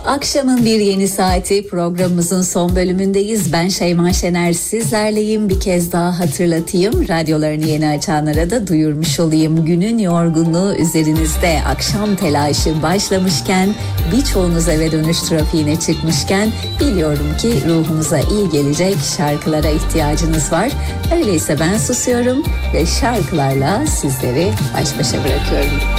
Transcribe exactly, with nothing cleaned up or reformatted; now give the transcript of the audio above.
Akşamın bir yeni saati, programımızın son bölümündeyiz. Ben Şeyma Şener sizlerleyim. Bir kez daha hatırlatayım. Radyolarını yeni açanlara da duyurmuş olayım. Günün yorgunluğu üzerinizde, akşam telaşı başlamışken, birçoğunuz eve dönüş trafiğine çıkmışken biliyorum ki ruhunuza iyi gelecek şarkılara ihtiyacınız var. Öyleyse ben susuyorum ve şarkılarla sizleri baş başa bırakıyorum.